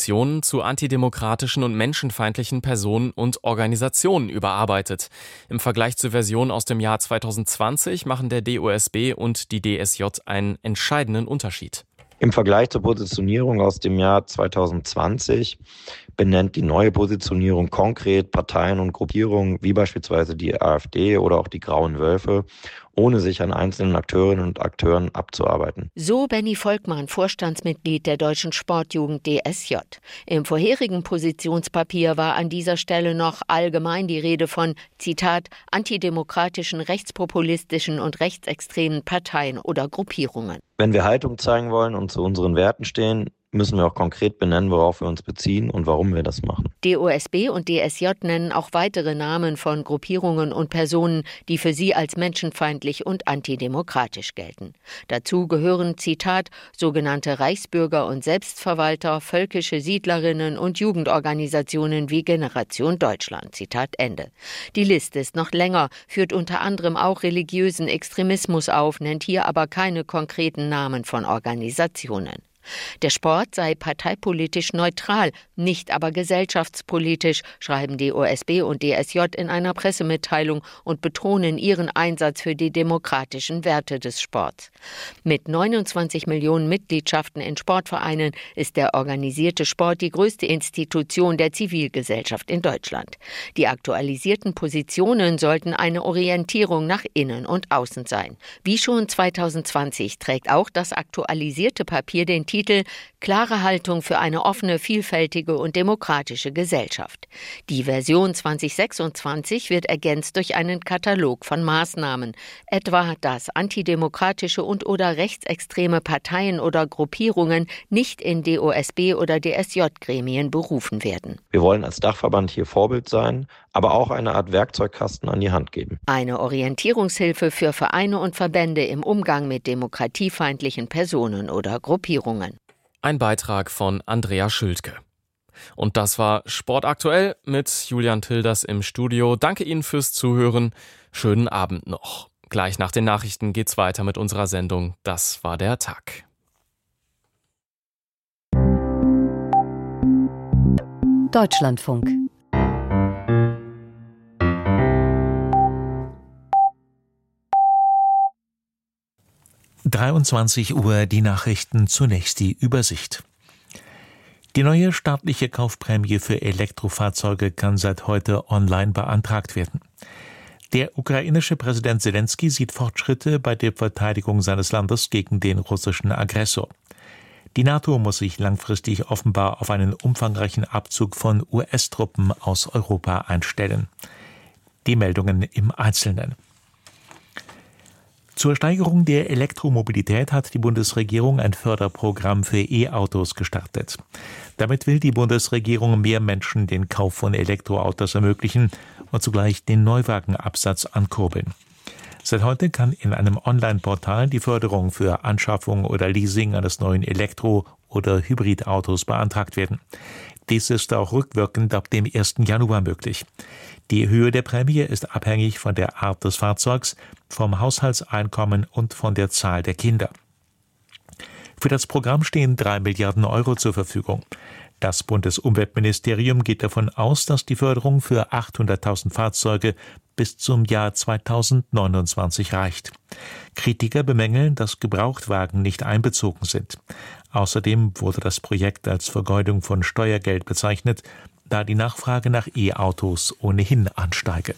Positionen zu antidemokratischen und menschenfeindlichen Personen und Organisationen überarbeitet. Im Vergleich zur Version aus dem Jahr 2020 machen der DOSB und die DSJ einen entscheidenden Unterschied. Im Vergleich zur Positionierung aus dem Jahr 2020 benennt die neue Positionierung konkret Parteien und Gruppierungen wie beispielsweise die AfD oder auch die Grauen Wölfe, ohne sich an einzelnen Akteurinnen und Akteuren abzuarbeiten. So Benny Volkmann, Vorstandsmitglied der Deutschen Sportjugend DSJ. Im vorherigen Positionspapier war an dieser Stelle noch allgemein die Rede von, Zitat, antidemokratischen, rechtspopulistischen und rechtsextremen Parteien oder Gruppierungen. Wenn wir Haltung zeigen wollen und zu unseren Werten stehen, müssen wir auch konkret benennen, worauf wir uns beziehen und warum wir das machen. DOSB und DSJ nennen auch weitere Namen von Gruppierungen und Personen, die für sie als menschenfeindlich und antidemokratisch gelten. Dazu gehören, Zitat, sogenannte Reichsbürger und Selbstverwalter, völkische Siedlerinnen und Jugendorganisationen wie Generation Deutschland. Zitat Ende. Die Liste ist noch länger, führt unter anderem auch religiösen Extremismus auf, nennt hier aber keine konkreten Namen von Organisationen. Der Sport sei parteipolitisch neutral, nicht aber gesellschaftspolitisch, schreiben DOSB und DSJ in einer Pressemitteilung und betonen ihren Einsatz für die demokratischen Werte des Sports. Mit 29 Millionen Mitgliedschaften in Sportvereinen ist der organisierte Sport die größte Institution der Zivilgesellschaft in Deutschland. Die aktualisierten Positionen sollten eine Orientierung nach innen und außen sein. Wie schon 2020 trägt auch das aktualisierte Papier den Titel Klare Haltung für eine offene, vielfältige und demokratische Gesellschaft. Die Version 2026 wird ergänzt durch einen Katalog von Maßnahmen, etwa dass antidemokratische und/oder rechtsextreme Parteien oder Gruppierungen nicht in DOSB oder DSJ-Gremien berufen werden. Wir wollen als Dachverband hier Vorbild sein, aber auch eine Art Werkzeugkasten an die Hand geben. Eine Orientierungshilfe für Vereine und Verbände im Umgang mit demokratiefeindlichen Personen oder Gruppierungen. Ein Beitrag von Andrea Schültke. Und das war Sport aktuell mit Julian Tilders im Studio. Danke Ihnen fürs Zuhören. Schönen Abend noch. Gleich nach den Nachrichten geht's weiter mit unserer Sendung Das war der Tag. Deutschlandfunk. Uhr die Nachrichten, zunächst die Übersicht. Die neue staatliche Kaufprämie für Elektrofahrzeuge kann seit heute online beantragt werden. Der ukrainische Präsident Selenskyj sieht Fortschritte bei der Verteidigung seines Landes gegen den russischen Aggressor. Die NATO muss sich langfristig offenbar auf einen umfangreichen Abzug von US-Truppen aus Europa einstellen. Die Meldungen im Einzelnen. Zur Steigerung der Elektromobilität hat die Bundesregierung ein Förderprogramm für E-Autos gestartet. Damit will die Bundesregierung mehr Menschen den Kauf von Elektroautos ermöglichen und zugleich den Neuwagenabsatz ankurbeln. Seit heute kann in einem Online-Portal die Förderung für Anschaffung oder Leasing eines neuen Elektro- oder Hybridautos beantragt werden. Dies ist auch rückwirkend ab dem 1. Januar möglich. Die Höhe der Prämie ist abhängig von der Art des Fahrzeugs, vom Haushaltseinkommen und von der Zahl der Kinder. Für das Programm stehen 3 Milliarden Euro zur Verfügung. Das Bundesumweltministerium geht davon aus, dass die Förderung für 800.000 Fahrzeuge bis zum Jahr 2029 reicht. Kritiker bemängeln, dass Gebrauchtwagen nicht einbezogen sind. Außerdem wurde das Projekt als Vergeudung von Steuergeld bezeichnet, da die Nachfrage nach E-Autos ohnehin ansteige.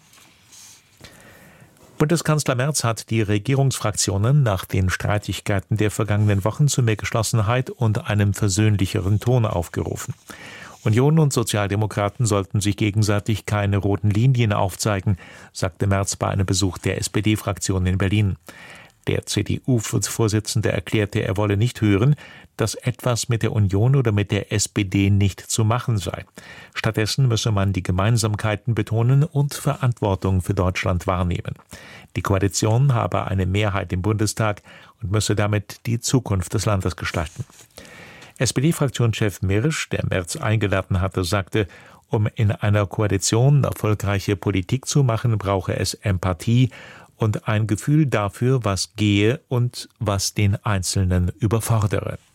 Bundeskanzler Merz hat die Regierungsfraktionen nach den Streitigkeiten der vergangenen Wochen zu mehr Geschlossenheit und einem versöhnlicheren Ton aufgerufen. Union und Sozialdemokraten sollten sich gegenseitig keine roten Linien aufzeigen, sagte Merz bei einem Besuch der SPD-Fraktion in Berlin. Der CDU-Vorsitzende erklärte, er wolle nicht hören, dass etwas mit der Union oder mit der SPD nicht zu machen sei. Stattdessen müsse man die Gemeinsamkeiten betonen und Verantwortung für Deutschland wahrnehmen. Die Koalition habe eine Mehrheit im Bundestag und müsse damit die Zukunft des Landes gestalten. SPD-Fraktionschef Mirsch, der Merz eingeladen hatte, sagte, um in einer Koalition erfolgreiche Politik zu machen, brauche es Empathie und ein Gefühl dafür, was gehe und was den Einzelnen überfordere.